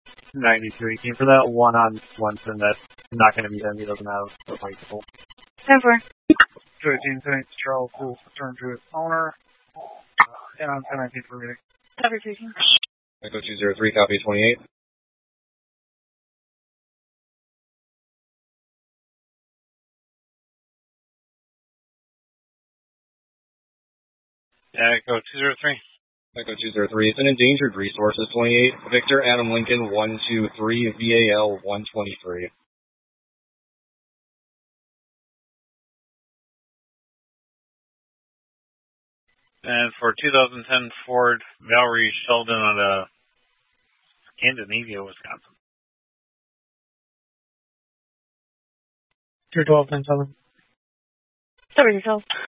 93. Came for that one on Swenson that's not going to be them. He doesn't have the bicycle. 10-4. 13 Saints Charles will return to its owner. And on 10-19 for reading. Copy 13. Echo 203, copy 28. Echo 203. Echo 203, it's an endangered resources 28. Victor Adam Lincoln 123, VAL 123. And for 2010 Ford Valerie Sheldon out of Scandinavia, Wisconsin. 212, 10-7. Cover yourself.